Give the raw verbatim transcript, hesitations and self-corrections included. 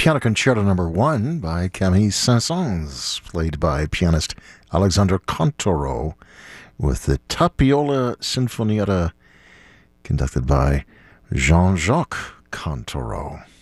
Piano Concerto Number One by Camille Saint-Saëns, played by pianist Alexandre Contoro, with the Tapiola Sinfonietta, conducted by Jean-Jacques Contoro.